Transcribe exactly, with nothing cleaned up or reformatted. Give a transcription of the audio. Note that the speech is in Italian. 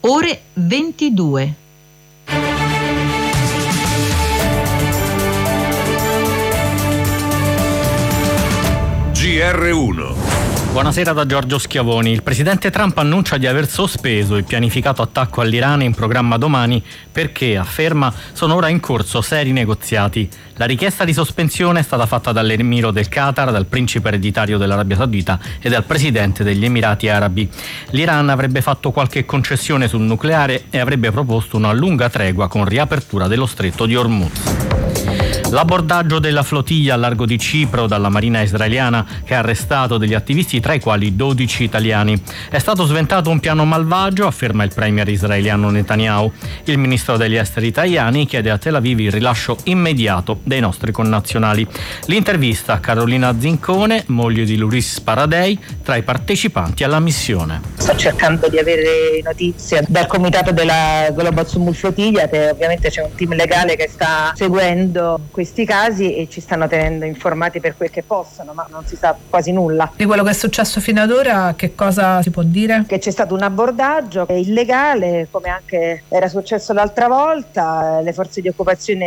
ore ventidue. G R uno. Buonasera da Giorgio Schiavoni. Il presidente Trump annuncia di aver sospeso il pianificato attacco all'Iran in programma domani perché, afferma, sono ora in corso seri negoziati. La richiesta di sospensione è stata fatta dall'emiro del Qatar, dal principe ereditario dell'Arabia Saudita e dal presidente degli Emirati Arabi. L'Iran avrebbe fatto qualche concessione sul nucleare e avrebbe proposto una lunga tregua con riapertura dello stretto di Hormuz. L'abordaggio della flottiglia a largo di Cipro dalla marina israeliana che ha arrestato degli attivisti, tra i quali dodici italiani. È stato sventato un piano malvagio, afferma il premier israeliano Netanyahu. Il ministro degli esteri Tajani chiede a Tel Aviv il rilascio immediato dei nostri connazionali. L'intervista a Carolina Zincone, moglie di Luis Paradei, tra i partecipanti alla missione. Sto cercando di avere notizie dal comitato della Global Sumul Flottiglia, che ovviamente c'è un team legale che sta seguendo questi casi e ci stanno tenendo informati per quel che possono, ma non si sa quasi nulla. Di quello che è successo fino ad ora, che cosa si può dire? Che c'è stato un abbordaggio illegale, come anche era successo l'altra volta. Le forze di occupazione